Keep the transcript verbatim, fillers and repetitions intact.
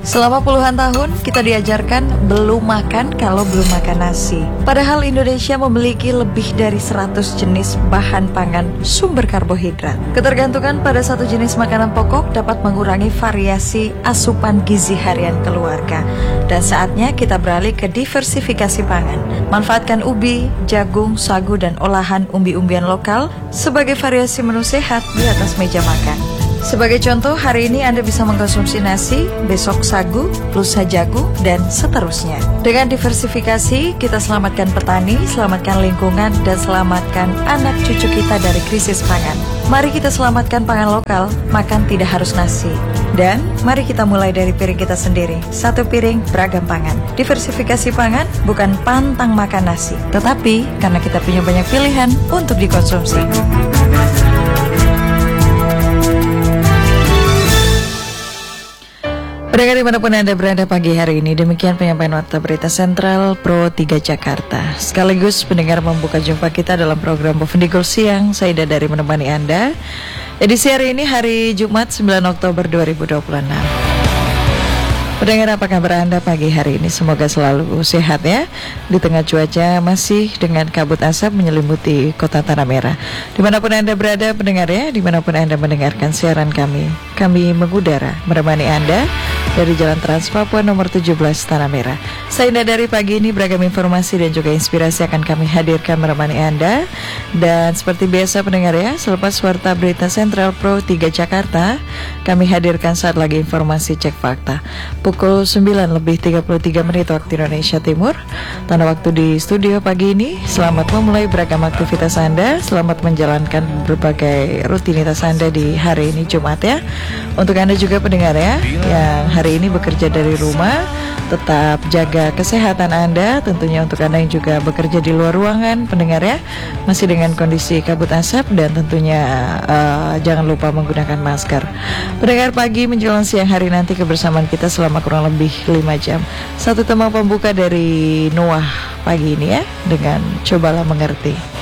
Selama puluhan tahun kita diajarkan belum makan kalau belum makan nasi. Padahal Indonesia memiliki lebih dari seratus jenis bahan pangan sumber karbohidrat. Ketergantungan pada satu jenis makanan pokok dapat mengurangi variasi asupan gizi harian keluarga. Dan saatnya kita beralih ke diversifikasi pangan. Manfaatkan ubi, jagung, sagu, dan olahan umbi-umbian lokal sebagai variasi menu sehat di atas meja makan. Sebagai contoh, hari ini Anda bisa mengkonsumsi nasi, besok sagu, lusa jagung, dan seterusnya. Dengan diversifikasi, kita selamatkan petani, selamatkan lingkungan, dan selamatkan anak cucu kita dari krisis pangan. Mari kita selamatkan pangan lokal, makan tidak harus nasi. Dan mari kita mulai dari piring kita sendiri. Satu piring, beragam pangan. Diversifikasi pangan bukan pantang makan nasi, tetapi karena kita punya banyak pilihan untuk dikonsumsi. Pendengar dimanapun Anda berada pagi hari ini, demikian penyampaian Warta Berita Sentral Pro tiga Jakarta. Sekaligus pendengar membuka jumpa kita dalam program Bovendigul Siang. Saya Ida dari menemani Anda. Edisi hari ini hari Jumat sembilan Oktober dua ribu dua puluh enam. Pendengar, apa kabar Anda pagi hari ini? Semoga selalu sehat ya. Di tengah cuaca masih dengan kabut asap menyelimuti kota Tanah Merah. Dimanapun Anda berada pendengar ya, dimanapun Anda mendengarkan siaran kami, kami mengudara menemani Anda dari Jalan Trans Papua nomor tujuh belas Tanah Merah. Saya Indah dari pagi ini beragam informasi dan juga inspirasi akan kami hadirkan menemani Anda. Dan seperti biasa pendengar ya, selepas Warta Berita Sentral Pro tiga Jakarta, kami hadirkan saat lagi informasi cek fakta. Pukul sembilan lebih tiga puluh tiga menit waktu Indonesia Timur. Tanda waktu di studio pagi ini. Selamat memulai beragam aktivitas Anda. Selamat menjalankan berbagai rutinitas Anda di hari ini Jumat ya. Untuk Anda juga pendengar ya, yang hari ini bekerja dari rumah, tetap jaga kesehatan Anda. Tentunya untuk Anda yang juga bekerja di luar ruangan pendengar ya, masih dengan kondisi kabut asap dan tentunya uh, jangan lupa menggunakan masker. Pendengar, pagi menjelang siang hari nanti kebersamaan kita selama kurang lebih lima jam. Satu tema pembuka dari Noah pagi ini ya, dengan Cobalah Mengerti.